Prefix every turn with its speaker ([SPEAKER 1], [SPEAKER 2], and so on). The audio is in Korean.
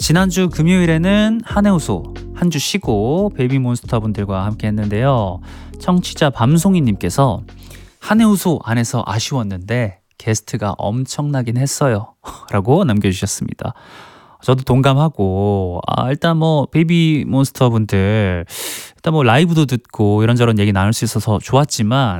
[SPEAKER 1] 지난주 금요일에는 한해우소 한 주 쉬고 베이비몬스터 분들과 함께 했는데요. 청취자 밤송이님께서 한해우소 안에서 아쉬웠는데 게스트가 엄청나긴 했어요 라고 남겨주셨습니다. 저도 동감하고 일단 뭐 베이비몬스터 분들 일단 뭐 라이브도 듣고 이런저런 얘기 나눌 수 있어서 좋았지만